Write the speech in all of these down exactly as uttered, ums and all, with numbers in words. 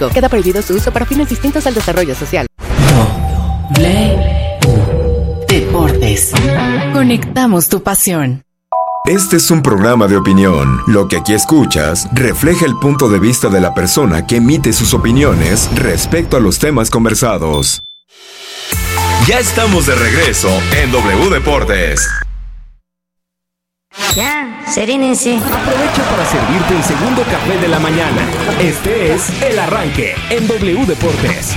Queda prohibido su uso para fines distintos al desarrollo social. Deportes. Conectamos tu pasión. Este es un programa de opinión. Lo que aquí escuchas refleja el punto de vista de la persona que emite sus opiniones respecto a los temas conversados. Ya estamos de regreso en W Deportes. Ya, serénense. Aprovecha para servirte el segundo café de la mañana. Este es El Arranque en W Deportes.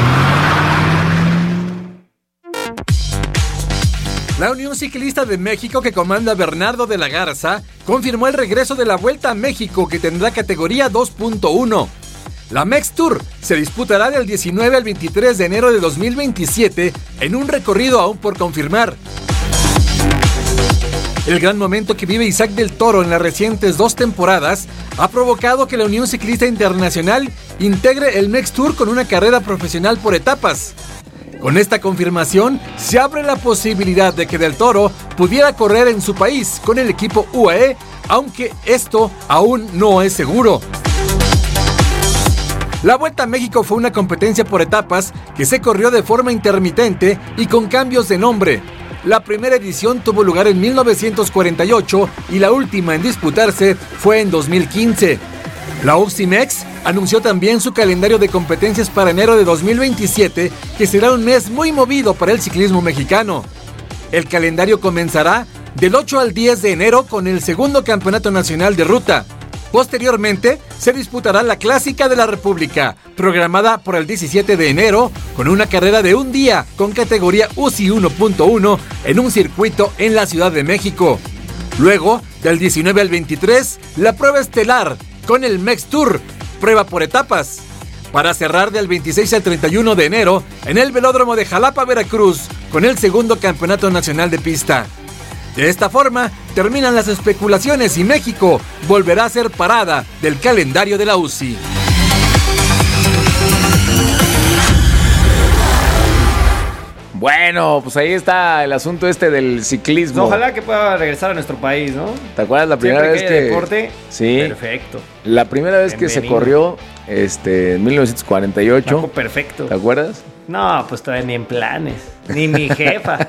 La Unión Ciclista de México, que comanda Bernardo de la Garza, confirmó el regreso de la Vuelta a México, que tendrá categoría dos punto uno. La Mex Tour se disputará del diecinueve al veintitrés de enero de dos mil veintisiete en un recorrido aún por confirmar. El gran momento que vive Isaac del Toro en las recientes dos temporadas ha provocado que la Unión Ciclista Internacional integre el Mex Tour con una carrera profesional por etapas. Con esta confirmación, se abre la posibilidad de que Del Toro pudiera correr en su país con el equipo U A E, aunque esto aún no es seguro. La Vuelta a México fue una competencia por etapas que se corrió de forma intermitente y con cambios de nombre. La primera edición tuvo lugar en mil novecientos cuarenta y ocho y la última en disputarse fue en dos mil quince. La U C I M E X anunció también su calendario de competencias para enero de dos mil veintisiete, que será un mes muy movido para el ciclismo mexicano. El calendario comenzará del ocho al diez de enero con el segundo Campeonato Nacional de Ruta. Posteriormente, se disputará la Clásica de la República, programada por el diecisiete de enero, con una carrera de un día con categoría U C I uno punto uno en un circuito en la Ciudad de México. Luego, del diecinueve al veintitrés, la prueba estelar con el Mex Tour, prueba por etapas, para cerrar del veintiséis al treinta y uno de enero en el Velódromo de Jalapa, Veracruz, con el segundo Campeonato Nacional de Pista. De esta forma, terminan las especulaciones y México volverá a ser parada del calendario de la U C I. Bueno, pues ahí está el asunto este del ciclismo. Ojalá que pueda regresar a nuestro país, ¿no? ¿Te acuerdas la primera Siempre vez que haya que deporte? Sí. Perfecto. La primera vez Bienvenido. que se corrió este en mil novecientos cuarenta y ocho. Marco perfecto. ¿Te acuerdas? No, pues todavía ni en planes. Ni mi jefa.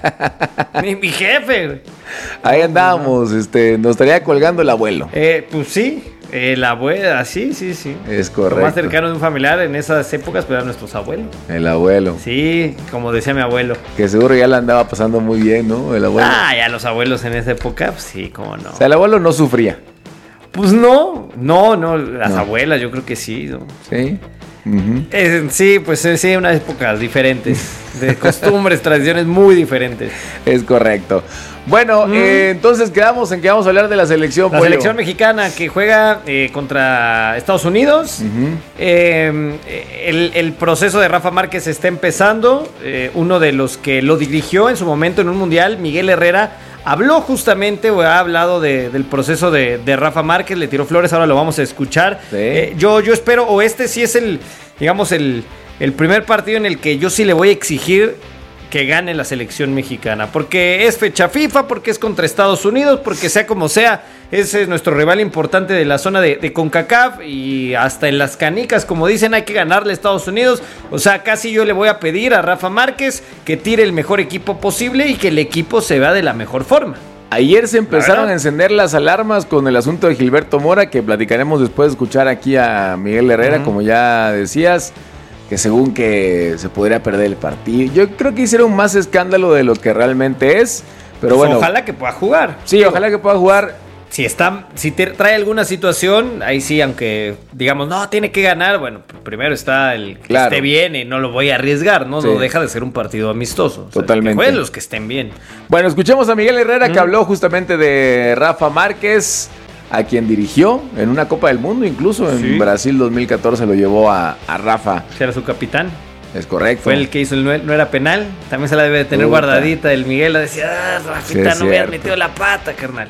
Ni mi jefe, güey. Ahí andábamos, este, nos estaría colgando el abuelo. Eh, pues sí, eh, la abuela, sí, sí, sí. Es correcto. Lo más cercano de un familiar en esas épocas, pues eran nuestros abuelos. El abuelo. Sí, como decía mi abuelo. Que seguro ya la andaba pasando muy bien, ¿no? El abuelo. Ah, ya los abuelos en esa época, pues sí, cómo no. O sea, el abuelo no sufría. Pues no, no, no, las No. abuelas yo creo que sí, ¿no? Sí. Uh-huh. Eh, sí, pues eh, sí, unas épocas diferentes, de costumbres, tradiciones muy diferentes. Es correcto. Bueno, Mm. eh, entonces quedamos en que vamos a hablar de la selección. La Pollo. selección mexicana que juega eh, contra Estados Unidos. Uh-huh. Eh, el, el proceso de Rafa Márquez está empezando. Eh, uno de los que lo dirigió en su momento en un mundial, Miguel Herrera, habló justamente o ha hablado de, del proceso de, de Rafa Márquez, le tiró flores, ahora lo vamos a escuchar. Sí. Eh, yo, yo espero, o este sí es el, digamos, el, el primer partido en el que yo sí le voy a exigir que gane la selección mexicana, porque es fecha FIFA, porque es contra Estados Unidos, porque sea como sea, ese es nuestro rival importante de la zona de, de CONCACAF, y hasta en las canicas, como dicen, hay que ganarle a Estados Unidos. O sea, casi yo le voy a pedir a Rafa Márquez que tire el mejor equipo posible y que el equipo se vea de la mejor forma. Ayer se empezaron verdad. a encender las alarmas con el asunto de Gilberto Mora, que platicaremos después de escuchar aquí a Miguel Herrera, Uh-huh. como ya decías, que según que se podría perder el partido. Yo creo que hicieron más escándalo de lo que realmente es, pero Pues bueno. ojalá que pueda jugar. Sí, ojalá que pueda jugar. Si está, si te trae alguna situación, ahí sí, aunque digamos, no, tiene que ganar, bueno, primero está el que Claro. esté bien y no lo voy a arriesgar, ¿no? Sí. No deja de ser un partido amistoso. O sea, Totalmente. que jueguen los que estén bien. Bueno, escuchemos a Miguel Herrera, que Mm. habló justamente de Rafa Márquez, a quien dirigió en una Copa del Mundo, incluso en Sí. Brasil dos mil catorce lo llevó a, a Rafa. Era su capitán. Es correcto. Fue el que hizo el no, no era penal. También se la debe de tener Puta. guardadita el Miguel. La decía, ah, Rafita, Sí, no me has cierto. metido la pata, carnal.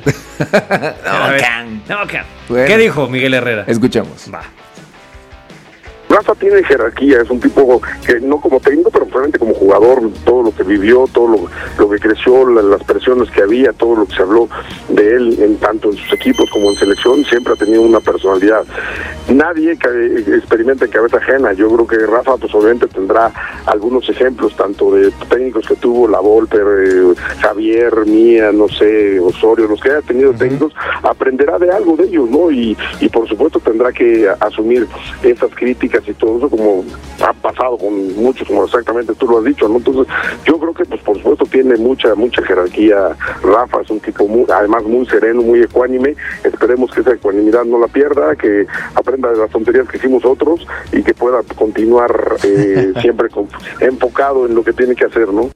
No, A ver, can. no, can. Bueno. ¿Qué dijo Miguel Herrera? Escuchemos. Va. Rafa tiene jerarquía, es un tipo que no como técnico, pero realmente como jugador, todo lo que vivió, todo lo, lo que creció, la, las presiones que había, todo lo que se habló de él, en tanto en sus equipos como en selección, siempre ha tenido una personalidad. Nadie que experimenta en cabeza ajena. Yo creo que Rafa, pues obviamente tendrá algunos ejemplos, tanto de técnicos que tuvo, La Volpe, eh, Javier, Mía, no sé, Osorio, los que haya tenido técnicos, aprenderá de algo de ellos, ¿no? Y, y por supuesto tendrá que asumir esas críticas y todo eso, como ha pasado con muchos, como exactamente tú lo has dicho, ¿no? Entonces, yo creo que, pues por supuesto, tiene mucha, mucha jerarquía. Rafa es un tipo muy, además muy sereno, muy ecuánime. Esperemos que esa ecuanimidad no la pierda, que aprenda de las tonterías que hicimos otros y que pueda continuar eh, siempre con, enfocado en lo que tiene que hacer, ¿no?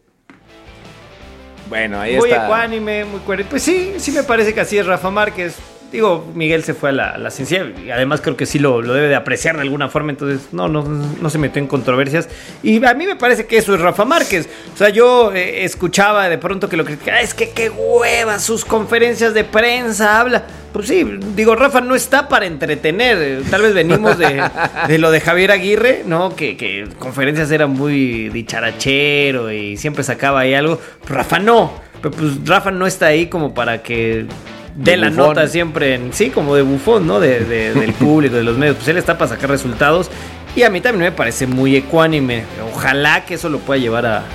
Bueno, ahí muy está. Muy ecuánime, muy coherente. Pues sí, sí me parece que así es Rafa Márquez. Digo, Miguel se fue a la, a la sencilla y además creo que sí lo, lo debe de apreciar de alguna forma, entonces no, no, no se metió en controversias. Y a mí me parece que eso es Rafa Márquez. O sea, yo eh, escuchaba de pronto que lo criticaba, es que qué hueva, sus conferencias de prensa, habla. Pues sí, digo, Rafa no está para entretener. Tal vez venimos de, de lo de Javier Aguirre, ¿no? Que, que conferencias eran muy dicharachero y siempre sacaba ahí algo. Rafa no, pero pues Rafa no está ahí como para que de la bufón. Nota siempre en, sí, como de bufón, ¿no? De, de, del público, de los medios. Pues él está para sacar resultados. Y a mí también me parece muy ecuánime. Ojalá que eso lo pueda llevar a,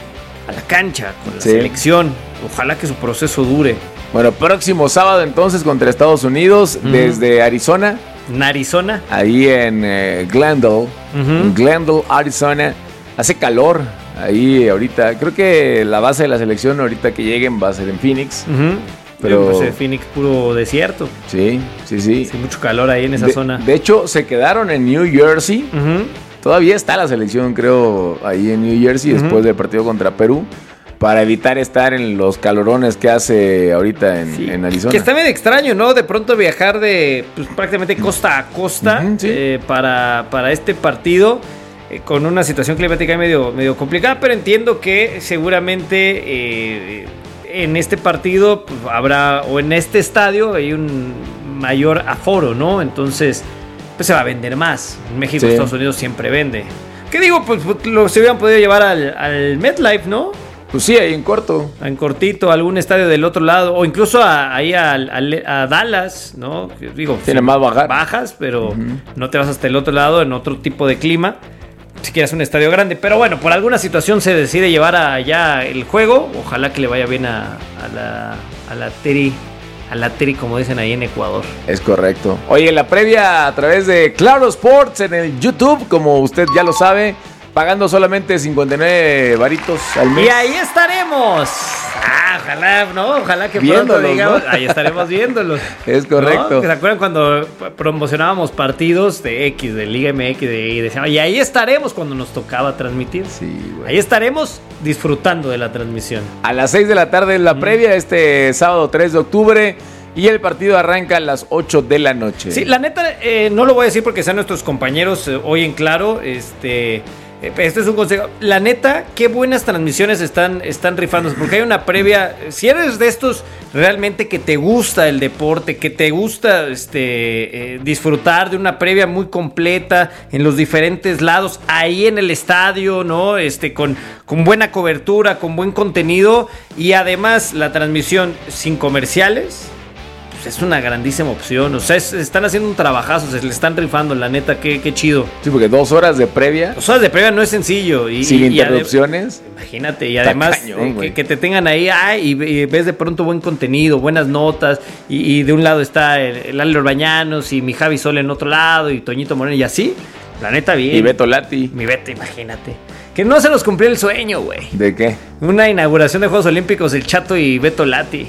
a la cancha con la sí. selección. Ojalá que su proceso dure. Bueno, próximo sábado entonces contra Estados Unidos, uh-huh. desde Arizona. En Arizona. Ahí en eh, Glendale. Uh-huh. En Glendale, Arizona. Hace calor ahí ahorita. Creo que la base de la selección ahorita que lleguen va a ser en Phoenix. Uh-huh. Pero pues en Phoenix puro desierto. Sí, sí, sí. Sí, mucho calor ahí en esa de, zona. De hecho, se quedaron en New Jersey. Uh-huh. Todavía está la selección, creo, ahí en New Jersey, uh-huh. después del partido contra Perú, para evitar estar en los calorones que hace ahorita en, sí. en Arizona. Que está medio extraño, ¿no? De pronto viajar de pues, prácticamente costa a costa uh-huh, sí. eh, para, para este partido. Con una situación climática medio, medio complicada, pero entiendo que seguramente eh, en este partido pues, habrá, o en este estadio hay un mayor aforo, ¿no? Entonces, pues se va a vender más. En México, sí. Estados Unidos siempre vende. ¿Qué digo? Pues lo se hubieran podido llevar al, al MetLife, ¿no? Pues sí, ahí en corto. En cortito, algún estadio del otro lado, o incluso a, ahí a, a, a Dallas, ¿no? Digo, tiene sí, más bajas. Bajas, pero uh-huh. no te vas hasta el otro lado en otro tipo de clima. Si quieres un estadio grande, pero bueno, por alguna situación se decide llevar allá el juego. Ojalá que le vaya bien a, a la a la Teri, a la Teri, como dicen ahí en Ecuador. Es correcto. Oye, la previa a través de Claro Sports en el YouTube, como usted ya lo sabe, pagando solamente cincuenta y nueve varitos al mes. Y ahí estaremos. Ah, ojalá, ¿no? Ojalá que viéndolos, pronto digamos, ¿no? Ahí estaremos viéndolos. Es correcto. ¿No? ¿Se acuerdan cuando promocionábamos partidos de X, de Liga M X, de, y decíamos, y ahí estaremos cuando nos tocaba transmitir? Sí, güey. Ahí estaremos disfrutando de la transmisión. A las seis de la tarde en la mm. previa, este sábado tres de octubre. Y el partido arranca a las ocho de la noche. Sí, la neta, eh, no lo voy a decir porque sean nuestros compañeros eh, hoy en Claro, este... Este es un consejo. La neta, qué buenas transmisiones están, están rifándose. Porque hay una previa. Si eres de estos realmente que te gusta el deporte, que te gusta este, eh, disfrutar de una previa muy completa en los diferentes lados, ahí en el estadio, ¿no? Este, con, con buena cobertura, con buen contenido. Y además la transmisión sin comerciales. Es una grandísima opción. O sea, es, están haciendo un trabajazo. Se le están rifando, la neta, qué, qué chido. Sí, porque dos horas de previa. Dos horas de previa no es sencillo. Y, Sin y, interrupciones. Y ade- imagínate. Y además, cañón, eh, que, que te tengan ahí. Ay, y, y ves de pronto buen contenido, buenas notas. Y, y de un lado está el, el Ale Orbañanos y mi Javi Sol en otro lado. Y Toñito Moreno y así. La neta, bien. Y Beto Lati. Mi Beto, imagínate. Que no se nos cumplió el sueño, güey. ¿De qué? Una inauguración de Juegos Olímpicos, el Chato y Beto Lati.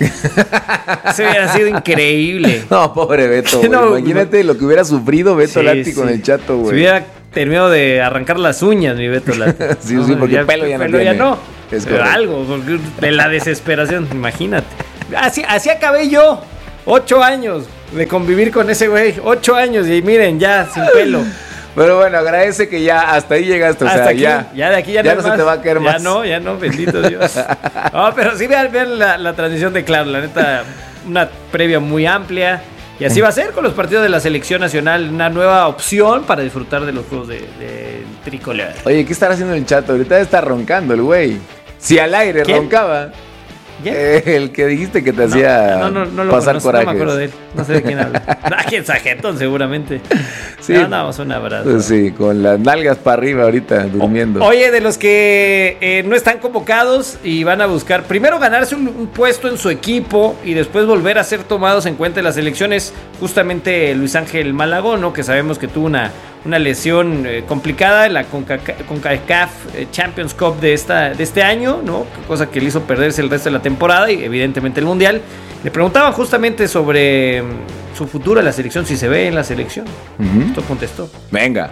Eso hubiera sido increíble. No, pobre Beto, güey. No, imagínate no. lo que hubiera sufrido Beto sí, Lati sí. con el Chato, güey. Si hubiera terminado de arrancar las uñas, mi Beto Lati. sí, no, sí, porque ya, pelo ya no pelo tiene. ya no. Es Pero algo, porque de la desesperación, imagínate. Así, así acabé yo. Ocho años de convivir con ese güey. Ocho años y miren, ya sin pelo. Pero bueno, agradece que ya hasta ahí llegaste, o hasta sea, aquí, ya, ya de aquí ya, ya no, no más. se te va a caer ya más. Ya no, ya no, bendito Dios. No, pero sí vean, vean la, la transmisión de Claro, la neta, una previa muy amplia, Y así va a ser con los partidos de la selección nacional, una nueva opción para disfrutar de los juegos de, de tricolor. Oye, ¿qué estará haciendo el chat? Ahorita está roncando el güey. Si al aire ¿Quién? roncaba. Eh, el que dijiste que te no, hacía no, no, no, no pasar conozco, corajes. No me acuerdo de él. No sé de quién habla. Ah, quién Sajetón, seguramente. Sí. No, damos un abrazo. Pues sí, con las nalgas para arriba ahorita, durmiendo. O, oye, de los que eh, no están convocados y van a buscar primero ganarse un, un puesto en su equipo y después volver a ser tomados en cuenta en las elecciones, justamente Luis Ángel Malagón, ¿no? Que sabemos que tuvo una, una lesión eh, complicada en la CONCACAF eh, Champions Cup de, esta, de este año, ¿no? Cosa que le hizo perderse el resto de la temporada y evidentemente el Mundial. Le preguntaban justamente sobre su futuro en la selección, si se ve en la selección. Uh-huh. Esto contestó. Venga.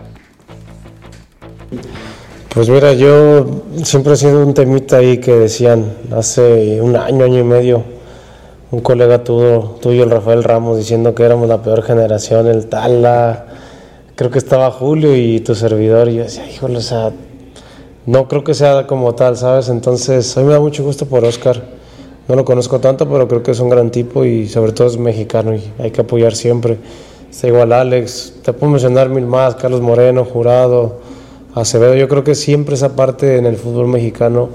Pues mira, yo siempre he sido un temita ahí que decían hace un año, año y medio, un colega tuyo, tuyo el Rafael Ramos, diciendo que éramos la peor generación, el Tala, creo que estaba Julio y tu servidor, y yo decía, híjole, o sea, no creo que sea como tal, ¿sabes? Entonces, a mí me da mucho gusto por Oscar. No lo conozco tanto, pero creo que es un gran tipo y sobre todo es mexicano y hay que apoyar siempre. Está igual Alex, te puedo mencionar mil más, Carlos Moreno, Jurado, Acevedo. Yo creo que siempre esa parte en el fútbol mexicano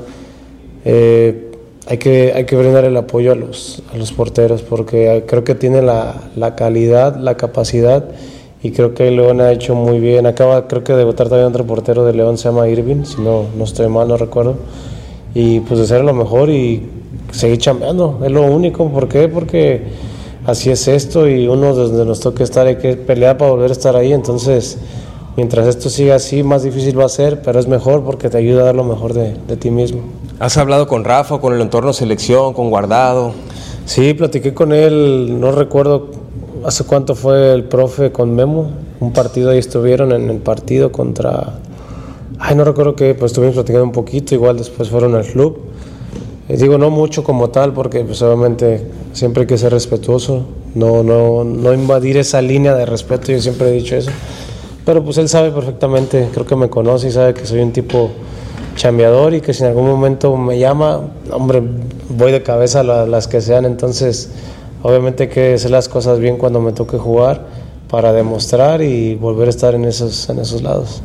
eh, hay que, hay que brindar el apoyo a los, a los porteros porque creo que tiene la, la calidad, la capacidad y creo que León ha hecho muy bien. Acaba creo que de debutar también otro portero de León, se llama Irving, si no, no estoy mal, no recuerdo. Y pues de ser lo mejor y seguir chambeando, es lo único. ¿Por qué? Porque así es esto y uno donde nos toca estar hay que pelear para volver a estar ahí. Entonces, mientras esto siga así, más difícil va a ser, pero es mejor porque te ayuda a dar lo mejor de, de ti mismo. ¿Has hablado con Rafa, con el entorno selección, con Guardado? Sí, platiqué con él, no recuerdo hace cuánto fue el profe con Memo, un partido ahí estuvieron en el partido contra... Ay, no recuerdo qué, pues estuvimos platicando un poquito, igual después fueron al club. Digo, no mucho como tal, porque pues obviamente siempre hay que ser respetuoso, no, no, no invadir esa línea de respeto, yo siempre he dicho eso. Pero pues él sabe perfectamente, creo que me conoce y sabe que soy un tipo chambeador y que si en algún momento me llama, hombre, voy de cabeza a la, las que sean. Entonces, obviamente hay que hacer las cosas bien cuando me toque jugar para demostrar y volver a estar en esos, en esos lados.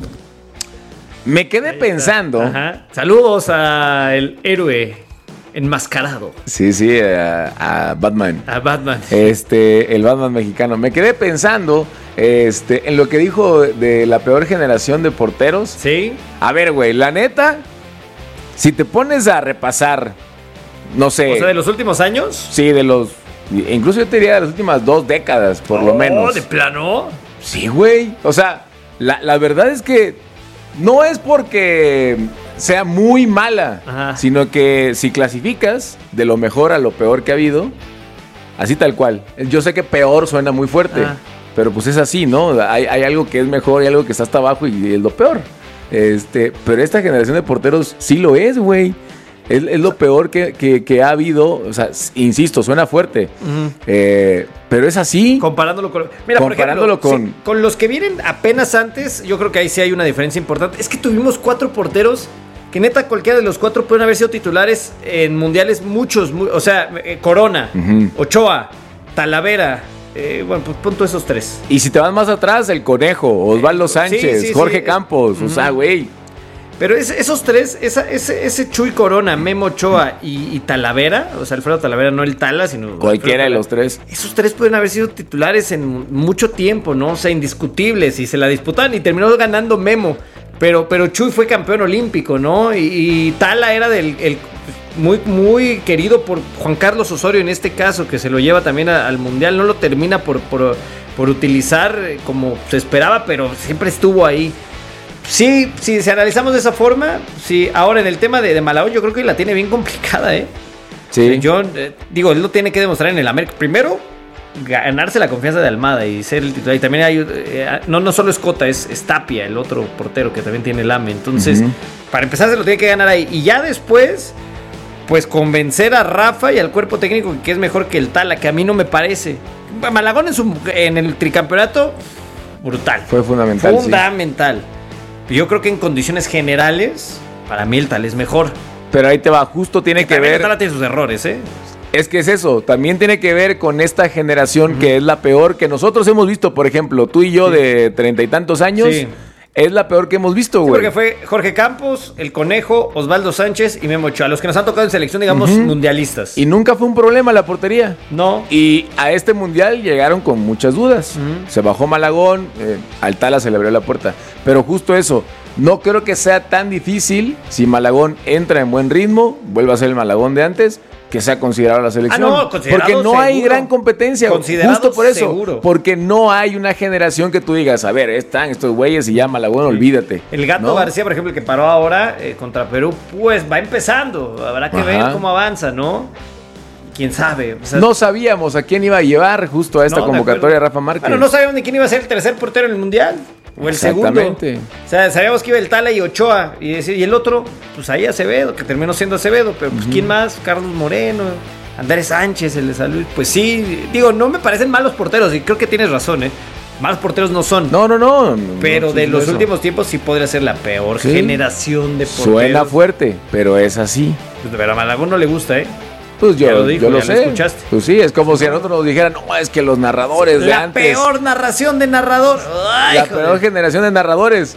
Me quedé pensando. Ajá. Saludos al héroe enmascarado. Sí, sí, a, a Batman. A Batman. Este, el Batman mexicano. Me quedé pensando este, en lo que dijo de la peor generación de porteros. Sí. A ver, güey, la neta, si te pones a repasar, no sé. O sea, de los últimos años. Sí, de los. Incluso yo te diría de las últimas dos décadas, por oh, lo menos. ¿De plano? Sí, güey. O sea, la, la verdad es que no es porque sea muy mala, ajá, sino que si clasificas de lo mejor a lo peor que ha habido, así tal cual. Yo sé que peor suena muy fuerte, ajá, pero pues es así, ¿no? Hay, hay algo que es mejor y algo que está hasta abajo y es lo peor. Este, pero esta generación de porteros sí lo es, güey. Es, es lo peor que, que, que ha habido. O sea, insisto, suena fuerte. Uh-huh. eh, pero es así. Comparándolo con... Mira, comparándolo por ejemplo, con... Sí, con los que vienen apenas antes, yo creo que ahí sí hay una diferencia importante. Es que tuvimos cuatro porteros que neta cualquiera de los cuatro pueden haber sido titulares en mundiales muchos. Muy, o sea, eh, Corona, uh-huh, Ochoa, Talavera... Eh, bueno, pues pon tú esos tres. Y si te vas más atrás, el Conejo, Osvaldo Sánchez, sí, sí, Jorge sí, Campos, uh-huh, o sea, güey. Pero es, esos tres, esa, ese, ese Chuy Corona, Memo Ochoa y, y Talavera, o sea, Alfredo Talavera, no el Tala, sino... Cualquiera de los tres. Esos tres pueden haber sido titulares en mucho tiempo, ¿no? O sea, indiscutibles, y se la disputaban y terminó ganando Memo. Pero, pero Chuy fue campeón olímpico, ¿no? Y, y Tala era del... El, muy, muy querido por Juan Carlos Osorio en este caso, que se lo lleva también a, al Mundial. No lo termina por, por, por utilizar como se esperaba, pero siempre estuvo ahí. Sí, si sí, analizamos de esa forma, sí, ahora en el tema de, de Malagón yo creo que la tiene bien complicada, ¿eh? Sí. Yo eh, digo, él lo tiene que demostrar en el América. Primero, ganarse la confianza de Almada y ser el titular. Y también hay, eh, no, no solo es Cota, es, es Tapia, el otro portero que también tiene el A M E. Entonces, uh-huh, para empezar se lo tiene que ganar ahí. Y ya después... pues convencer a Rafa y al cuerpo técnico que es mejor que el Tala, que a mí no me parece. Malagón en, su, en el tricampeonato, brutal. Fue fundamental. Fundamental. Sí. Yo creo que en condiciones generales, para mí el Tala es mejor. Pero ahí te va, justo tiene que, que ver... El Tala tiene sus errores, ¿eh? Es que es eso, también tiene que ver con esta generación uh-huh. que es la peor que nosotros hemos visto, por ejemplo, tú y yo sí. de treinta y tantos años. Sí. Es la peor que hemos visto, güey. Sí, porque fue Jorge Campos, El Conejo, Osvaldo Sánchez y Memo Ochoa, los que nos han tocado en selección, digamos, uh-huh. mundialistas. Y nunca fue un problema la portería. No. Y a este mundial llegaron con muchas dudas. Uh-huh. Se bajó Malagón, eh, al Tala se le abrió la puerta. Pero justo eso, no creo que sea tan difícil si Malagón entra en buen ritmo, vuelve a ser el Malagón de antes, que sea considerado la selección. Ah, no, considerado porque no seguro. Hay gran competencia. Justo por eso. Seguro. Porque no hay una generación que tú digas, a ver, están estos güeyes y ya Malagón, sí. olvídate. El Gato ¿no? García, por ejemplo, el que paró ahora eh, contra Perú, pues va empezando. Habrá que Ajá. ver cómo avanza, ¿no? ¿Quién sabe? O sea, no sabíamos a quién iba a llevar justo a esta no, convocatoria Rafa Márquez. Bueno, no sabíamos ni quién iba a ser el tercer portero en el Mundial. O el segundo. O sea, sabíamos que iba el Tala y Ochoa. Y, decir, y el otro, pues ahí Acevedo, que terminó siendo Acevedo. Pero pues, uh-huh. ¿quién más? Carlos Moreno, Andrés Sánchez, el de Salud. Pues sí, digo, no me parecen malos porteros. Y creo que tienes razón, ¿eh? Malos porteros no son. No, no, no. Pero no, de los eso. últimos tiempos sí podría ser la peor ¿Sí? generación de porteros. Suena fuerte, pero es así. Pues, pero a Malagón no le gusta, ¿eh? Pues yo, lo, dijo, yo lo sé. Lo escuchaste. Pues sí, es como si a nosotros nos dijeran, no, es que los narradores la de antes. La peor narración de narrador. Ay, la joder. peor generación de narradores.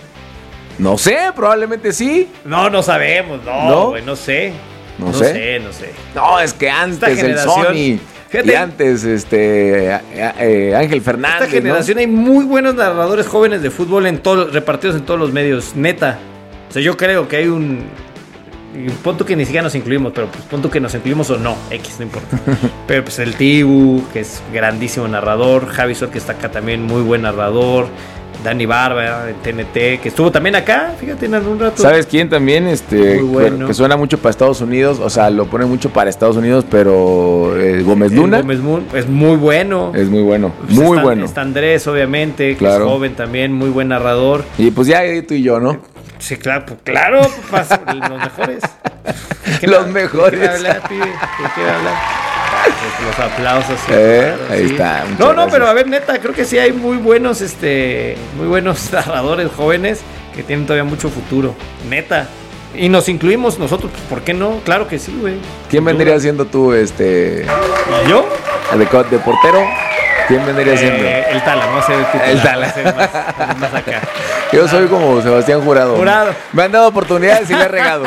No sé, probablemente sí. No, no sabemos. No, ¿No? Wey, no sé. No, no sé. sé, no sé. No, es que antes el Sony. Fíjate, y antes este eh, eh, Ángel Fernández. Esta generación, ¿no? Hay muy buenos narradores jóvenes de fútbol en todos, repartidos en todos los medios. Neta. O sea, yo creo que hay un. Pon tú que ni siquiera nos incluimos, pero pues pon tú que nos incluimos o no, X, no importa. Pero pues el Tibu, que es grandísimo narrador, Javi Sor, que está acá también, muy buen narrador, Dani Barba en T N T, que estuvo también acá, fíjate, en algún rato. ¿Sabes quién también? Este, muy bueno. Que suena mucho para Estados Unidos, o sea, lo pone mucho para Estados Unidos, pero eh, Gómez Luna. El Gómez Moon es muy bueno. Es muy bueno, pues muy está, bueno. Está Andrés, obviamente, que claro. es joven también, muy buen narrador. Y pues ya tú y yo, ¿no? Sí, claro, pues, claro, pues, los mejores. Los la, mejores. ¿De qué hablar, pibe? ¿De qué hablar? Los aplausos. Sí, eh, claro, ahí sí. está. No, no, gracias. Pero a ver, neta, creo que sí hay muy buenos, este, muy buenos narradores jóvenes que tienen todavía mucho futuro. Neta. Y nos incluimos nosotros, pues, ¿por qué no? Claro que sí, güey. ¿Quién vendría siendo tú, este? ¿Yo? De, de portero. ¿Quién vendría eh, siendo? El Tala, no sé el titular, El Tala. Va a ser más, más acá. Yo ah. soy como Sebastián Jurado. Jurado. Me han dado oportunidades y le he regado.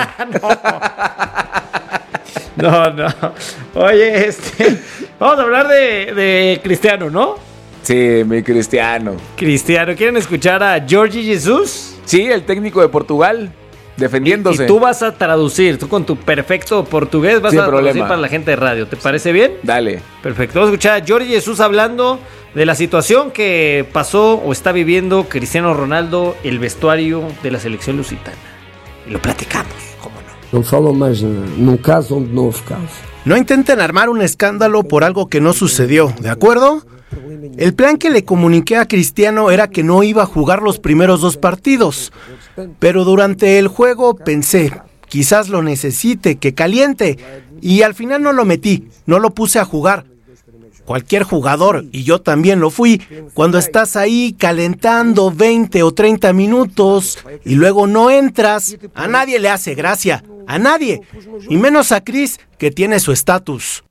no. no, no. Oye, este. Vamos a hablar de, de Cristiano, ¿no? Sí, mi Cristiano. Cristiano. ¿Quieren escuchar a Jorge Jesus? Sí, el técnico de Portugal. Defendiéndose. Y, y tú vas a traducir, tú con tu perfecto portugués vas Sin a problema. traducir para la gente de radio. ¿Te parece bien? Dale. Perfecto. Vamos a escuchar a Jorge Jesus hablando de la situación que pasó o está viviendo Cristiano Ronaldo, el vestuario de la selección lusitana. Y lo platicamos, ¿cómo no? No falo más num caso onde não houve caso. No intenten armar un escándalo por algo que no sucedió, ¿de acuerdo? El plan que le comuniqué a Cristiano era que no iba a jugar los primeros dos partidos, pero durante el juego pensé, quizás lo necesite, que caliente, y al final no lo metí, no lo puse a jugar. Cualquier jugador, y yo también lo fui, cuando estás ahí calentando veinte o treinta minutos y luego no entras, a nadie le hace gracia, a nadie, y menos a Chris, que tiene su estatus.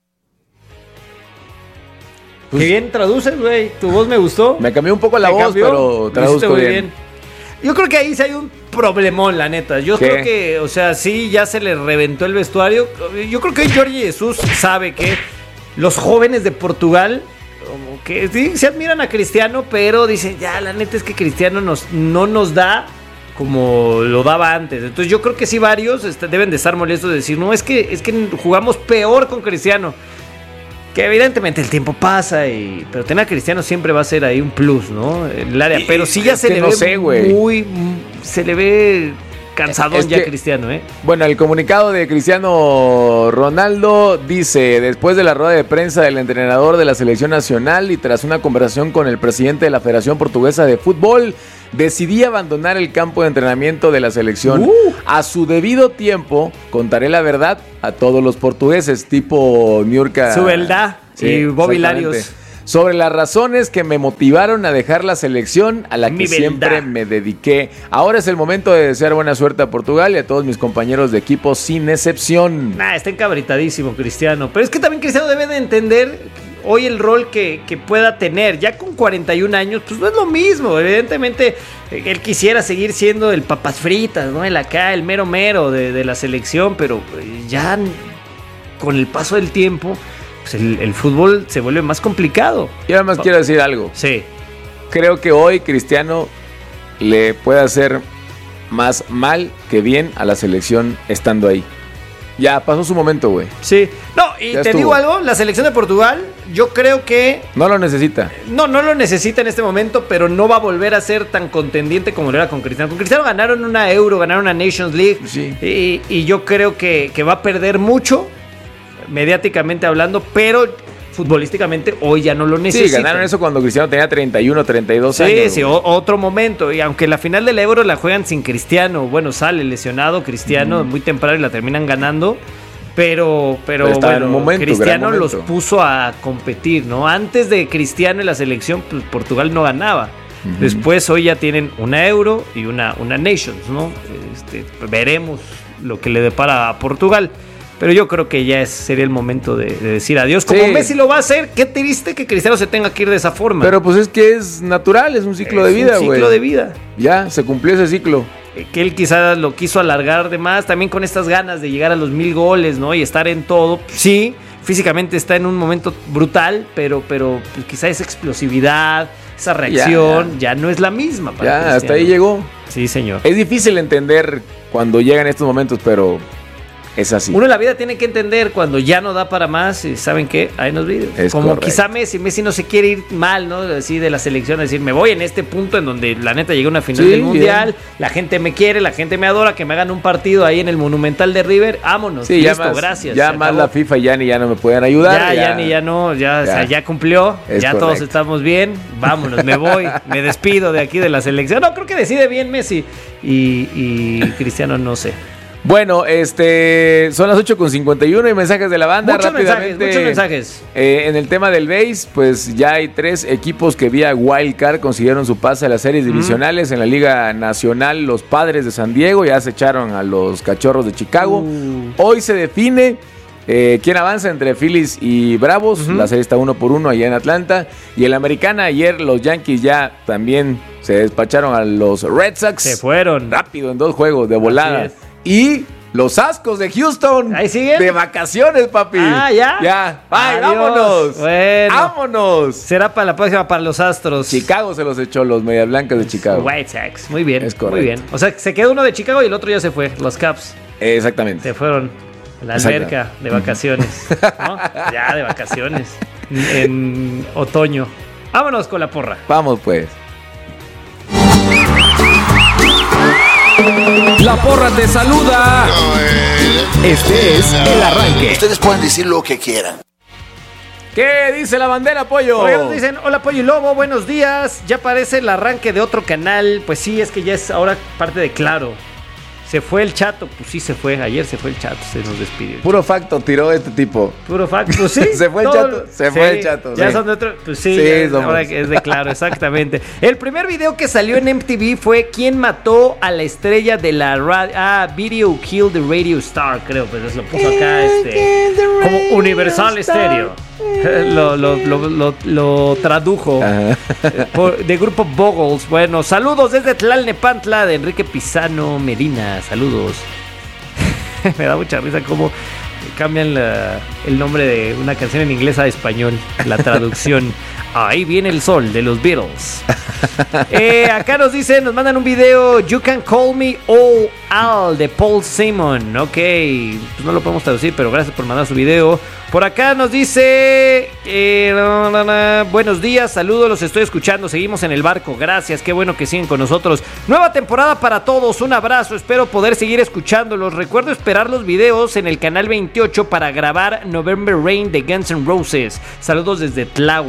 Pues, qué bien traduces, güey. Tu voz me gustó. Me cambió un poco la voz, cambió? pero traduzco bien. bien. Yo creo que ahí sí hay un problemón, la neta. Yo ¿Qué? creo que, o sea, sí, ya se le reventó el vestuario. Yo creo que hoy Jorge Jesus sabe que los jóvenes de Portugal, como que sí, se admiran a Cristiano, pero dicen, ya, la neta es que Cristiano nos, no nos da como lo daba antes. Entonces yo creo que sí varios este, deben de estar molestos de decir, no, es que, es que jugamos peor con Cristiano. Que evidentemente el tiempo pasa, y pero tener a Cristiano siempre va a ser ahí un plus, ¿no? El área, pero sí ya se le no ve sé, muy, se le ve cansadón es ya que, Cristiano, ¿eh? Bueno, el comunicado de Cristiano Ronaldo dice, después de la rueda de prensa del entrenador de la selección nacional y tras una conversación con el presidente de la Federación Portuguesa de Fútbol, decidí abandonar el campo de entrenamiento de la selección. Uh. A su debido tiempo, contaré la verdad a todos los portugueses, tipo Niurka. Su verdad, sí, y Bobby Larios. sobre las razones que me motivaron a dejar la selección a la que Mi siempre verdad. me dediqué. Ahora es el momento de desear buena suerte a Portugal y a todos mis compañeros de equipo sin excepción. Nah, está encabritadísimo Cristiano. Pero es que también Cristiano debe de entender hoy el rol que, que pueda tener. Ya con cuarenta y un años, pues no es lo mismo. Evidentemente, él quisiera seguir siendo el papas fritas, ¿no? El acá, el mero mero de, de la selección, pero ya con el paso del tiempo, pues el, el fútbol se vuelve más complicado. Y además quiero decir algo. Sí. Creo que hoy Cristiano le puede hacer más mal que bien a la selección estando ahí. Ya pasó su momento, güey. Sí. No, y Ya te estuvo. digo algo, la selección de Portugal, yo creo que... No lo necesita. No, no lo necesita en este momento, pero no va a volver a ser tan contendiente como lo era con Cristiano. Con Cristiano ganaron una Euro, ganaron una Nations League. Sí. Y, y yo creo que, que va a perder mucho, mediáticamente hablando, pero futbolísticamente hoy ya no lo necesita. Sí, ganaron eso cuando Cristiano tenía treinta y uno, treinta y dos Sí, años. sí, o- otro momento. Y aunque la final del Euro la juegan sin Cristiano, bueno, sale lesionado Cristiano muy temprano y la terminan ganando. Pero, pero, Pero estaba en bueno, un momento, Cristiano gran los momento. puso a competir, ¿no? Antes de Cristiano en la selección, pues Portugal no ganaba. Ujú. Después hoy ya tienen una Euro y una, una Nations, ¿no? Este, veremos lo que le depara a Portugal. Pero yo creo que ya es, sería el momento de, de decir adiós. Como Sí. Messi lo va a hacer, qué triste que Cristiano se tenga que ir de esa forma. Pero pues es que es natural, es un ciclo Es de vida, un güey. ciclo de vida. Ya, se cumplió ese ciclo. Que él quizás lo quiso alargar de más, también con estas ganas de llegar a los mil goles, ¿no? Y estar en todo. Sí, físicamente está en un momento brutal, pero, pero pues, quizá esa explosividad, esa reacción, ya, ya no es la misma. Para Ya, Cristiano. hasta ahí llegó. Sí, señor. Es difícil entender cuando llegan estos momentos, pero es así. Uno en la vida tiene que entender cuando ya no da para más y ¿saben qué? Hay unos vídeos. Es Como correcto. quizá Messi, Messi no se quiere ir mal, ¿no? Así de la selección, decir, me voy en este punto en donde la neta llegué a una final Sí, del Mundial, bien. la gente me quiere, la gente me adora, que me hagan un partido ahí en el Monumental de River, vámonos, Sí, ya listo, más, gracias. Ya se más acabó. la FIFA y ya ni ya no me pueden ayudar. Ya, ya, ni ya no, ya, Ya. O sea, ya cumplió, Es ya correcto. todos estamos bien, vámonos, me voy, me despido de aquí de la selección. No, creo que decide bien Messi y, y Cristiano no sé. Bueno, este son las ocho con cincuenta y uno y mensajes de la banda. Muchos rápidamente. mensajes, muchos mensajes. Eh, en el tema del base, pues ya hay tres equipos que vía Wildcard consiguieron su pase a las series divisionales. En la Liga Nacional, los Padres de San Diego ya se echaron a los Cachorros de Chicago. Uh. Hoy se define eh, quién avanza entre Phillies y Bravos. Ujú. La serie está uno por uno allá en Atlanta. Y en la Americana, ayer los Yankees ya también se despacharon a los Red Sox. Se fueron. Rápido, en dos juegos, de volada. es. Y los Ascos de Houston. ¿Ahí siguen? De vacaciones, papi. Ah, ¿ya? Ya. Bye, Adiós. vámonos. Bueno. Vámonos. Será para la próxima para los Astros. Chicago se los echó, los Medias Blancas de Chicago. White Sox. Muy bien. Es correcto. Muy bien. O sea, se quedó uno de Chicago y el otro ya se fue. Los Caps Exactamente. se fueron a la Exacto. alberca de vacaciones. ¿No? Ya de vacaciones. En otoño. Vámonos con la porra. Vamos, pues. La porra te saluda. Este es el arranque. Ustedes pueden decir lo que quieran. ¿Qué dice la bandera, pollo? Oigan, nos dicen, hola Pollo y Lobo, buenos días. Ya parece el arranque de otro canal. Pues sí, es que ya es ahora parte de Claro. Se fue el Chato, pues sí se fue. Ayer se fue el Chato, se nos despidió. Puro facto tiró este tipo. Puro fact, pues sí. Se fue el todo- Chato, se fue el Chato, Ya sí. son de otro, pues sí, Sí, ya, somos. ahora que es de Claro, exactamente. El primer video que salió en M T V fue ¿Quién mató a la estrella de la radio? Ah, Video Kill the Radio Star, creo, pues lo puso acá este como Universal Stereo. Lo, lo, lo, lo, lo tradujo eh, por- de grupo Boggles. Bueno, saludos desde Tlalnepantla de Enrique Pisano Medina. Saludos. Me da mucha risa cómo cambian la- el nombre de una canción en inglés a español. La traducción. Ahí viene el sol de los Beatles. Eh, acá nos dicen, nos mandan un video. You can call me All Al de Paul Simon. Ok, pues no lo podemos traducir, pero gracias por mandar su video. Por acá nos dice eh, na, na, na, buenos días, saludos, los estoy escuchando, seguimos en el barco, gracias, qué bueno que siguen con nosotros. Nueva temporada para todos, un abrazo, espero poder seguir escuchándolos. Recuerdo esperar los videos en el canal veintiocho para grabar November Rain de Guns N' Roses. Saludos desde Tláhuac. Lluvia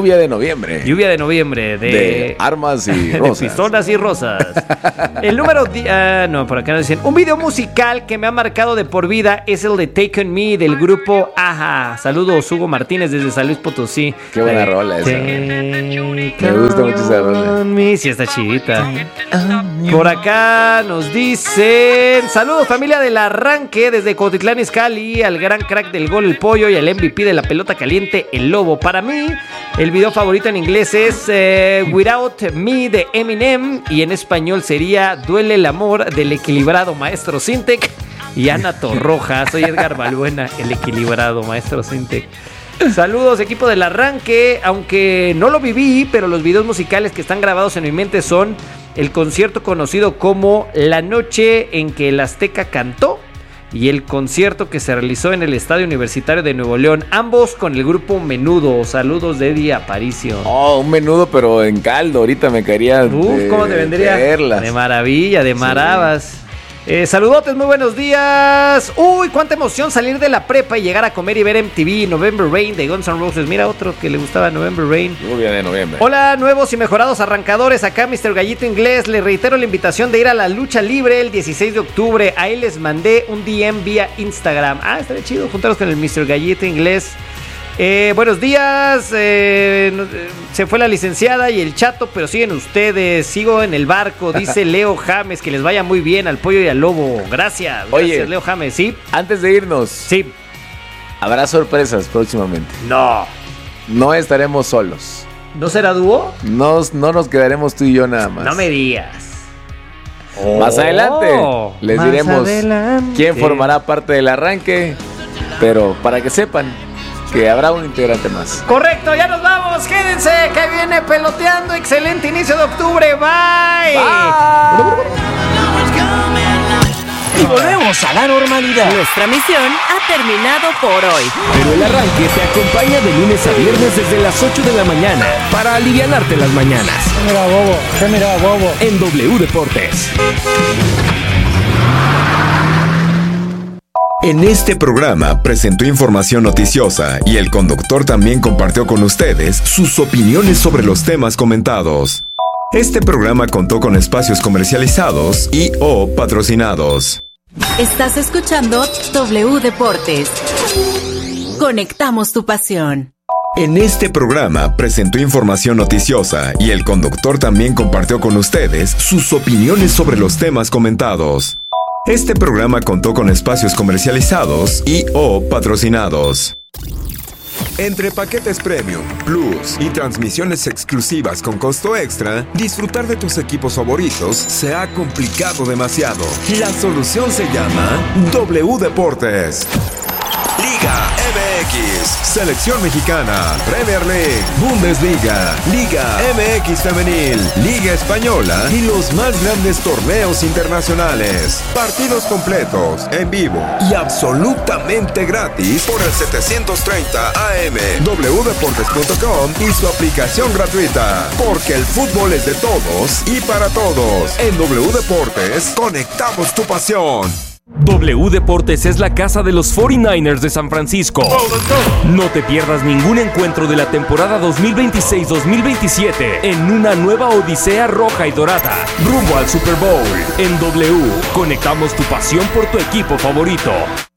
lluvia de noviembre. Lluvia de noviembre. De, de armas y rosas. De pistolas y rosas. El número... Uh, no, por acá nos dicen... Un video musical que me ha marcado de por vida es el de Take On Me del grupo Aja. Saludos, Hugo Martínez desde San Luis Potosí. Qué buena Take, rola esa. Take me gusta mucho esa rola. Me. Sí, está chidita. Por acá nos dicen... Saludos, familia del arranque desde Cotitlán Izcalli, al gran crack del gol, el pollo, y al M V P de la pelota caliente, el lobo. Para mí, el video favorito en inglés es eh, Without Me de Eminem, y en español sería Duele el amor del equilibrado maestro Sintec y Ana Torroja. Soy Edgar Balbuena, el equilibrado maestro Sintec. Saludos, equipo del arranque. Aunque no lo viví, pero los videos musicales que están grabados en mi mente son el concierto conocido como La Noche en que el Azteca cantó y el concierto que se realizó en el Estadio Universitario de Nuevo León, ambos con el grupo Menudo. Saludos de Eddie Aparicio. Oh, un menudo pero en caldo, ahorita me caería. Uf, de, ¿cómo te vendría? Verlas. De maravilla, de maravas. Sí. Eh, saludotes, muy buenos días. Uy, cuánta emoción salir de la prepa y llegar a comer y ver M T V, November Rain de Guns N' Roses. Mira otro que le gustaba November Rain. Lluvia de noviembre. Hola, nuevos y mejorados arrancadores. Acá mister Gallito Inglés. Les reitero la invitación de ir a la lucha libre el dieciséis de octubre. Ahí les mandé un D M vía Instagram. Ah, estaría chido juntarnos con el mister Gallito Inglés. Eh, buenos días, eh, se fue la licenciada y el chato, pero siguen ustedes, sigo en el barco, dice Leo James, que les vaya muy bien al pollo y al lobo. Gracias, Oye, gracias Leo James, ¿sí? Antes de irnos, sí, habrá sorpresas próximamente. No. No estaremos solos. ¿No será dúo? No, no nos quedaremos tú y yo nada más. No me digas. Oh, más adelante les más diremos adelante. quién formará parte del arranque, pero para que sepan que habrá un integrante más. Correcto, ya nos vamos. Quédense, que viene peloteando. Excelente inicio de octubre. Bye. Bye. Y volvemos a la normalidad. Nuestra misión ha terminado por hoy. Pero el arranque te acompaña de lunes a viernes desde las ocho de la mañana para alivianarte las mañanas. ¿Qué mira, bobo? ¿Qué mira, bobo? En W Deportes. En este programa presentó información noticiosa y el conductor también compartió con ustedes sus opiniones sobre los temas comentados. Este programa contó con espacios comercializados y o patrocinados. Estás escuchando W Deportes. Conectamos tu pasión. En este programa presentó información noticiosa y el conductor también compartió con ustedes sus opiniones sobre los temas comentados. Este programa contó con espacios comercializados y o patrocinados. Entre paquetes premium, plus y transmisiones exclusivas con costo extra, disfrutar de tus equipos favoritos se ha complicado demasiado. La solución se llama W Deportes. Liga M X, Selección Mexicana, Premier League, Bundesliga, Liga M X Femenil, Liga Española y los más grandes torneos internacionales. Partidos completos, en vivo y absolutamente gratis por el setecientos treinta A M, w deportes punto com y su aplicación gratuita. Porque el fútbol es de todos y para todos. En W Deportes, conectamos tu pasión. W Deportes es la casa de los cuarenta y nueve ers de San Francisco. No te pierdas ningún encuentro de la temporada dos mil veintiséis dos mil veintisiete en una nueva odisea roja y dorada, rumbo al Super Bowl. En W, conectamos tu pasión por tu equipo favorito.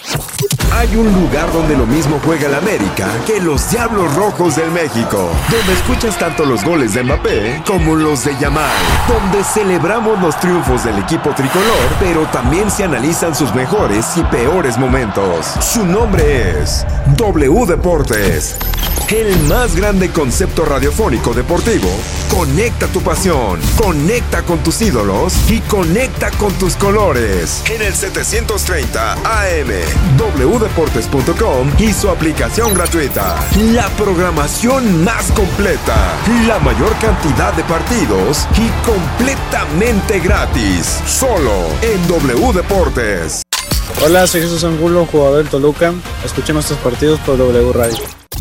Hay un lugar donde lo mismo juega el América que los Diablos Rojos del México, donde escuchas tanto los goles de Mbappé como los de Yamal, donde celebramos los triunfos del equipo tricolor, pero también se analizan sus mejores y peores momentos. Su nombre es W Deportes, el más grande concepto radiofónico deportivo. Conecta tu pasión, conecta con tus ídolos y conecta con tus colores. En el setecientos treinta A M, w deportes punto com y su aplicación gratuita. La programación más completa, la mayor cantidad de partidos y completamente gratis. Solo en W Deportes. Hola, soy Jesús Angulo, jugador del Toluca. Escuchen nuestros partidos por W Radio.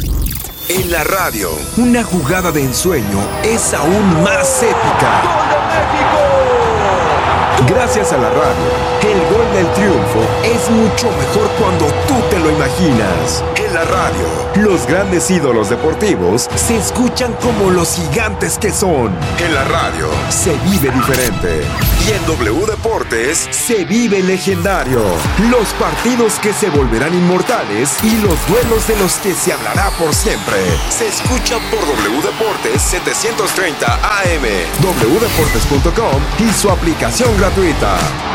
En la radio, una jugada de ensueño es aún más épica. ¡Gol de México! Gracias a la radio, el gol del triunfo triunfo es mucho mejor cuando tú te lo imaginas. En la radio, los grandes ídolos deportivos se escuchan como los gigantes que son. En la radio, se vive diferente. Y en W Deportes, se vive legendario. Los partidos que se volverán inmortales y los duelos de los que se hablará por siempre. Se escucha por W Deportes setecientos treinta A M, doble u deportes punto com y su aplicación gratuita.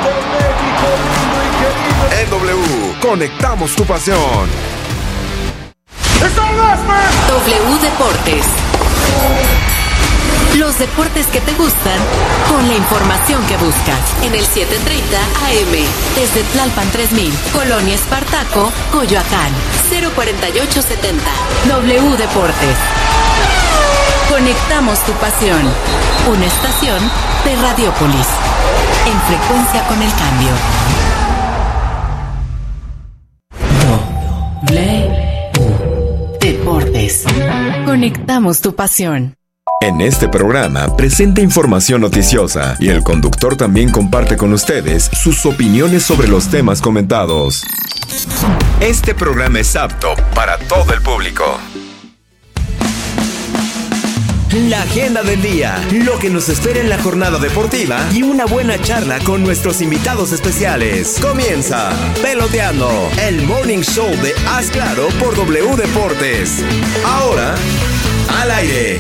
En W, conectamos tu pasión. W Deportes. Los deportes que te gustan con la información que buscas. En el setecientos treinta A M, desde Tlalpan tres mil, Colonia Espartaco, Coyoacán, cero cuarenta y ocho setenta. W Deportes. Conectamos tu pasión. Una estación de Radiópolis. En frecuencia con el cambio. W Deportes. Conectamos tu pasión. En este programa presenta información noticiosa y el conductor también comparte con ustedes sus opiniones sobre los temas comentados. Este programa es apto para todo el público. La agenda del día, lo que nos espera en la jornada deportiva y una buena charla con nuestros invitados especiales. Comienza Peloteando, el morning show de Haz Claro por W Deportes. Ahora, al aire.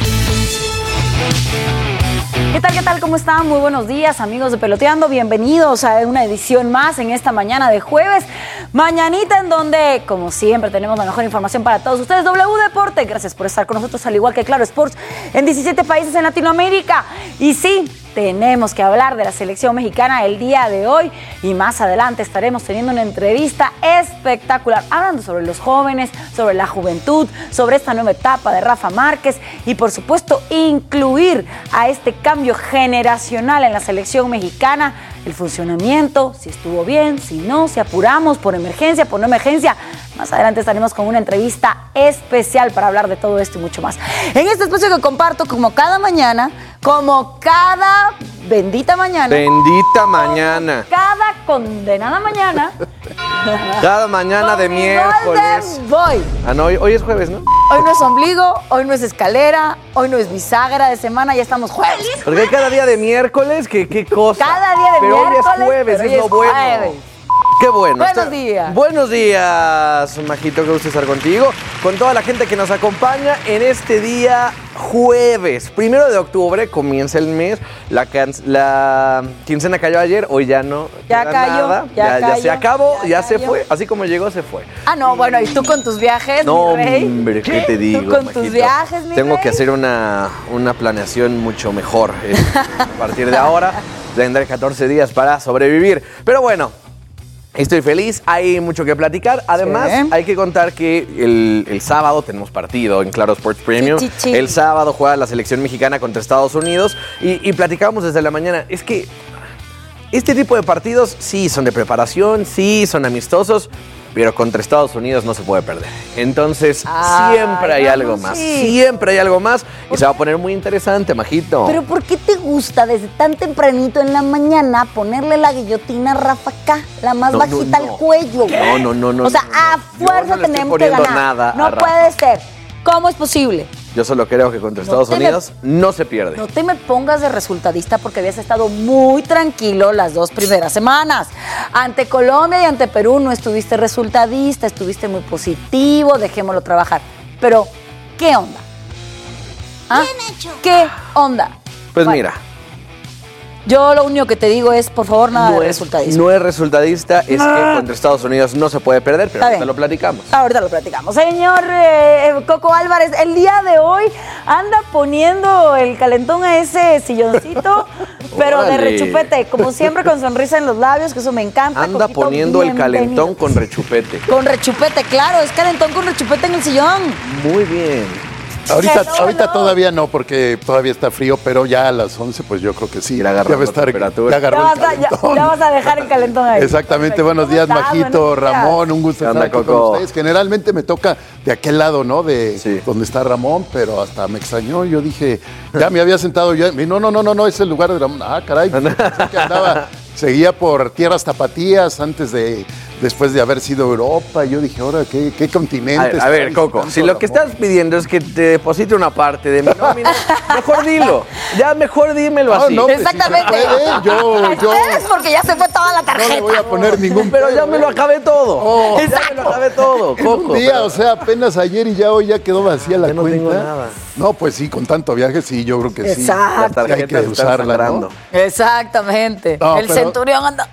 ¿Qué tal, qué tal? ¿Cómo están? Muy buenos días, amigos de Peloteando. Bienvenidos a una edición más en esta mañana de jueves. Mañanita en donde, como siempre, tenemos la mejor información para todos ustedes. W Deporte, gracias por estar con nosotros, al igual que Claro Sports, en diecisiete países en Latinoamérica. Y sí, tenemos que hablar de la selección mexicana el día de hoy y más adelante estaremos teniendo una entrevista espectacular hablando sobre los jóvenes, sobre la juventud, sobre esta nueva etapa de Rafa Márquez y por supuesto incluir a este cambio generacional en la selección mexicana, el funcionamiento, si estuvo bien, si no, si apuramos por emergencia, por no emergencia. Más adelante estaremos con una entrevista especial para hablar de todo esto y mucho más. En este espacio que comparto como cada mañana, como cada bendita mañana. Bendita mañana. Cada condenada mañana. Cada mañana de miércoles. Voy. Ah, no, hoy, hoy es jueves, ¿no? Hoy no es ombligo, hoy no es escalera, hoy no es bisagra de semana, ya estamos jueves. Porque hay cada día de miércoles, que qué cosa. Cada día de pero miércoles. Hoy es jueves, pero es hoy lo es bueno. Jueves. Qué bueno. Buenos Está... días. Buenos días, Majito, que gusto estar contigo. Con toda la gente que nos acompaña en este día jueves. Primero de octubre comienza el mes. La, can... la quincena cayó ayer, hoy ya no. Ya cayó, nada. ya, ya, cayó, ya se acabó, ya, ya cayó. se fue. Así como llegó, se fue. Ah, no, bueno, ¿y tú con tus viajes, No, mi rey? hombre, ¿qué te digo, ¿Tú con Majito? tus viajes, mi Tengo rey? que hacer una, una planeación mucho mejor. eh. A partir de ahora tendré catorce días para sobrevivir. Pero bueno, estoy feliz, hay mucho que platicar. Además, Sí. hay que contar que el, el sábado tenemos partido en Claro Sports Premium. Sí, sí, sí. El sábado juega la selección mexicana contra Estados Unidos y, y platicamos desde la mañana. Es que este tipo de partidos sí son de preparación, sí son amistosos, pero contra Estados Unidos no se puede perder. Entonces, Ay, siempre hay vamos, algo más. sí. Siempre hay algo más y se va a poner muy interesante, Majito. Pero ¿por qué te gusta desde tan tempranito en la mañana ponerle la guillotina a Rafa acá, la más No, no, bajita no. al cuello? No, no, no, no. O sea, no, no. a Yo fuerza no le estoy tenemos que poniendo ganar. nada a No Rafa. puede ser. ¿Cómo es posible? Yo solo creo que contra No Estados te me- Unidos no se pierde. No te me pongas de resultadista porque habías estado muy tranquilo las dos primeras semanas. Ante Colombia y ante Perú no estuviste resultadista, estuviste muy positivo, dejémoslo trabajar. Pero, ¿qué onda? ¿Ah? ¿Qué onda? Pues Bueno, mira, yo lo único que te digo es, por favor, nada no de es, resultadismo. no es resultadista, es Ah. que contra Estados Unidos no se puede perder, pero Está ahorita bien. lo platicamos. Ahorita lo platicamos. Señor eh, Coco Álvarez, el día de hoy anda poniendo el calentón a ese silloncito, pero de Órale. rechupete, como siempre con sonrisa en los labios, que eso me encanta. Anda Coquito, poniendo el bienvenido. calentón con rechupete. Con rechupete, claro, es calentón con rechupete en el sillón. Muy bien. Ahorita, Hello, ahorita hello. todavía no, porque todavía está frío, pero ya a las once, pues yo creo que sí. Ya, agarró va a la estar. temperatura. Ya Ya agarró vas, el a, ya- calentón. ya vas a dejar el calentón ahí. Exactamente, Perfecto. buenos ¿Cómo días, estás? Majito, Buenos días. Ramón, un gusto ¿Qué estar onda, aquí con Coco? ustedes. Generalmente me toca de aquel lado, ¿no? De Sí. donde está Ramón, pero hasta me extrañó. Yo dije, ya me había sentado yo. y no, no, no, no, no, es el lugar de Ramón. Ah, caray, pensé que andaba seguía por tierras tapatías antes de, después de haber sido Europa. Yo dije, ahora, ¿qué, qué continente? A ver, a ver Coco, si lo que estás pidiendo es que te deposite una parte de mi nómina, mejor dilo. Ya mejor dímelo no, así. No, pues, exactamente. Si puede, yo, yo, es porque ya se fue toda la tarjeta. No le voy a poner ningún Pero ya me lo acabé todo. Oh, ya me lo acabé todo, Coco. Un día, pero... o sea, apenas ayer y ya hoy ya quedó vacía la no cuenta. Tengo nada. No, pues sí, con tanto viaje sí, yo creo que Exacto. sí. Hay que usarla, ¿no? Exactamente. No, el pero... centurión anda.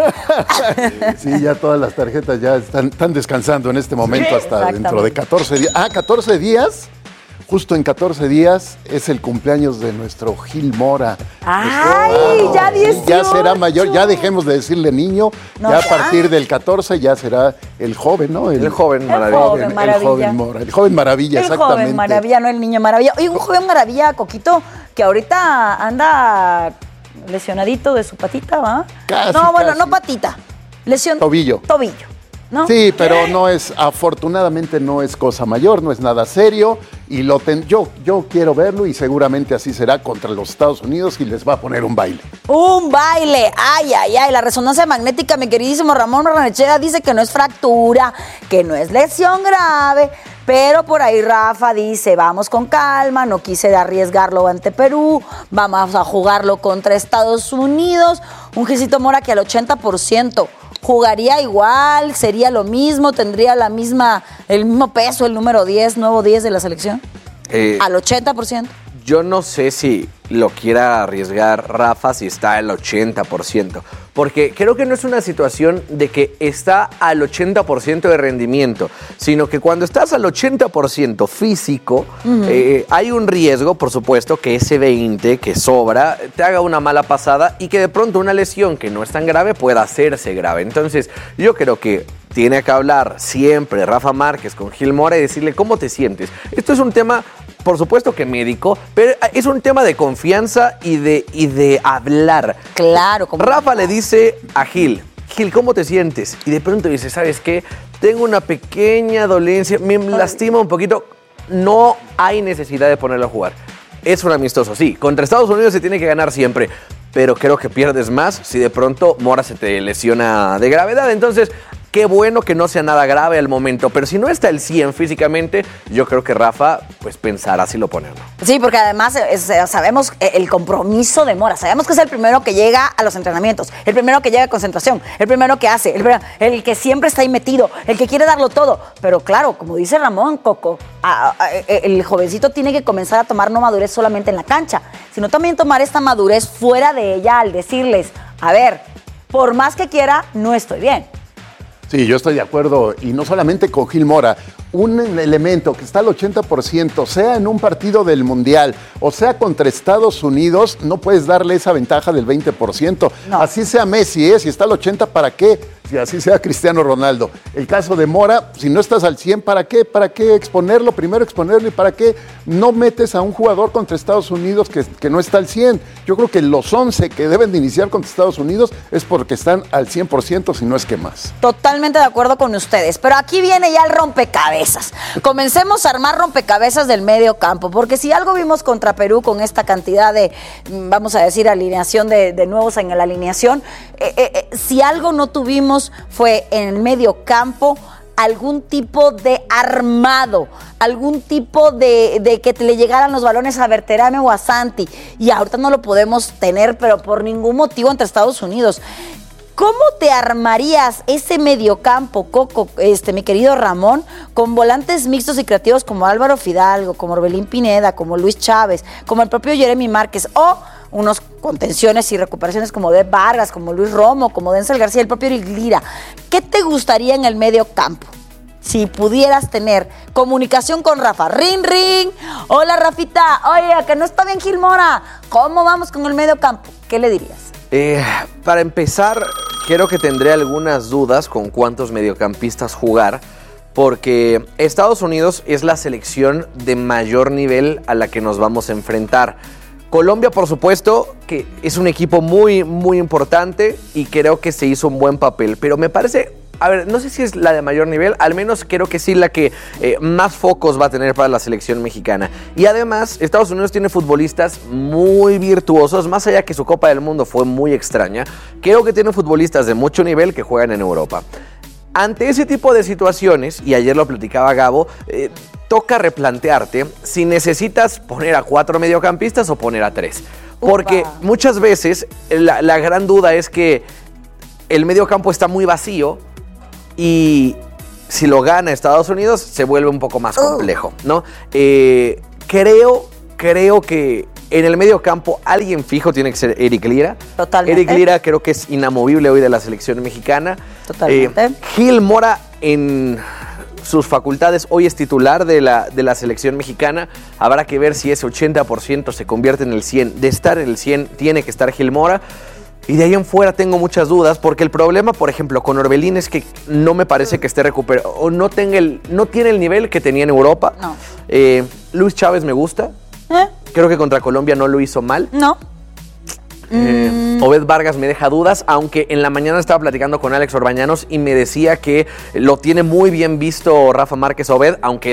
Sí, ya todas las tarjetas ya están, están descansando en este momento hasta dentro de catorce días. Ah, catorce días. Justo en catorce días es el cumpleaños de nuestro Gil Mora. ¡Ay! Nuestro, Ya dieciocho. Sí, ya será mayor, ya dejemos de decirle niño. No, ya a ya. partir del catorce ya será el joven, ¿no? El, el joven maravilla. El joven maravilla. El joven Mora. El joven maravilla, el exactamente. El joven maravilla, no el niño maravilla. Oye, un joven maravilla, Coquito, que ahorita anda lesionadito de su patita, ¿va? Casi, no, bueno, casi. no patita. Lesión. Tobillo. Tobillo. ¿No? Sí, pero no es, afortunadamente no es cosa mayor, no es nada serio y lo ten, yo, yo quiero verlo y seguramente así será contra los Estados Unidos y les va a poner un baile. Un baile, ay, ay, ay, la resonancia magnética, mi queridísimo Ramón Ranechera dice que no es fractura, que no es lesión grave, pero por ahí Rafa dice, vamos con calma, no quise arriesgarlo ante Perú, vamos a jugarlo contra Estados Unidos, un Gisito Mora que al ochenta por ciento jugaría igual, sería lo mismo, tendría la misma, el mismo peso, el número diez, nuevo diez de la selección, Eh, al ochenta por ciento. Yo no sé si lo quiera arriesgar Rafa si está al ochenta por ciento, porque creo que no es una situación de que está al ochenta por ciento de rendimiento, sino que cuando estás al ochenta por ciento físico, uh-huh. eh, hay un riesgo, por supuesto, que ese veinte que sobra te haga una mala pasada y que de pronto una lesión que no es tan grave pueda hacerse grave. Entonces, yo creo que tiene que hablar siempre Rafa Márquez con Gil Mora y decirle cómo te sientes. Esto es un tema, por supuesto que médico, pero es un tema de confianza y de, y de hablar. Claro. Como Rafa le dice a Gil, Gil, ¿cómo te sientes? Y de pronto dice, ¿sabes qué? Tengo una pequeña dolencia, me lastima un poquito. No hay necesidad de ponerlo a jugar. Es un amistoso, sí. Contra Estados Unidos se tiene que ganar siempre, pero creo que pierdes más si de pronto Mora se te lesiona de gravedad. Entonces, qué bueno que no sea nada grave al momento, pero si no está el cien físicamente, yo creo que Rafa pues pensará si lo pone o no. Sí, porque además es, sabemos el compromiso de Mora, sabemos que es el primero que llega a los entrenamientos, el primero que llega a concentración, el primero que hace, el, el que siempre está ahí metido, el que quiere darlo todo, pero claro, como dice Ramón, Coco, a, a, el jovencito tiene que comenzar a tomar no madurez solamente en la cancha, sino también tomar esta madurez fuera de ella al decirles, a ver, por más que quiera, no estoy bien. Sí, yo estoy de acuerdo, y no solamente con Gil Mora, un elemento que está al ochenta por ciento, sea en un partido del Mundial o sea contra Estados Unidos, no puedes darle esa ventaja del veinte por ciento. No. Así sea Messi, ¿eh? Si está al ochenta, ¿para qué? Si así sea Cristiano Ronaldo. El caso de Mora, si no estás al cien, ¿para qué? ¿Para qué exponerlo? Primero exponerlo y ¿para qué no metes a un jugador contra Estados Unidos que, que no está al cien? Yo creo que los once que deben de iniciar contra Estados Unidos es porque están al cien por ciento, si no es que más. Totalmente de acuerdo con ustedes, pero aquí viene ya el rompecabezas. Comencemos a armar rompecabezas del medio campo, porque si algo vimos contra Perú con esta cantidad de, vamos a decir, alineación de, de nuevos en la alineación, eh, eh, si algo no tuvimos fue en el medio campo algún tipo de armado, algún tipo de, de que te le llegaran los balones a Berterame o a Santi, y ahorita no lo podemos tener, pero por ningún motivo entre Estados Unidos. ¿Cómo te armarías ese mediocampo, Coco, este, mi querido Ramón, con volantes mixtos y creativos como Álvaro Fidalgo, como Orbelín Pineda, como Luis Chávez, como el propio Jeremy Márquez, o unos contenciones y recuperaciones como de Vargas, como Luis Romo, como Denzel García, el propio Eric Lira? ¿Qué te gustaría en el mediocampo? Si pudieras tener comunicación con Rafa. Ring, ring. Hola, Rafita. Oye, que no está bien Gil Mora. ¿Cómo vamos con el mediocampo? ¿Qué le dirías? Eh, para empezar, creo que tendré algunas dudas con cuántos mediocampistas jugar, porque Estados Unidos es la selección de mayor nivel a la que nos vamos a enfrentar. Colombia, por supuesto, que es un equipo muy, muy importante y creo que se hizo un buen papel, pero me parece a ver, no sé si es la de mayor nivel, al menos creo que sí la que eh, más focos va a tener para la selección mexicana. Y además, Estados Unidos tiene futbolistas muy virtuosos, más allá que su Copa del Mundo fue muy extraña, creo que tiene futbolistas de mucho nivel que juegan en Europa. Ante ese tipo de situaciones, y ayer lo platicaba Gabo, eh, toca replantearte si necesitas poner a cuatro mediocampistas o poner a tres. Porque Upa. muchas veces la, la gran duda es que el mediocampo está muy vacío y si lo gana Estados Unidos se vuelve un poco más complejo, ¿no? Eh, creo, creo que en el mediocampo alguien fijo tiene que ser Eric Lira. Totalmente. Eric Lira creo que es inamovible hoy de la selección mexicana. Totalmente. Eh, Gil Mora en sus facultades hoy es titular de la, de la selección mexicana. Habrá que ver si ese ochenta por ciento se convierte en el cien. De estar en el cien tiene que estar Gil Mora. Y de ahí en fuera tengo muchas dudas, porque el problema, por ejemplo, con Orbelín es que no me parece que esté recuperado, o no, tenga el, no tiene el nivel que tenía en Europa. No. Eh, Luis Chávez me gusta. ¿Eh? Creo que contra Colombia no lo hizo mal. No. Eh, Mm. Obed Vargas me deja dudas, aunque en la mañana estaba platicando con Alex Orbañanos y me decía que lo tiene muy bien visto Rafa Márquez Obed, aunque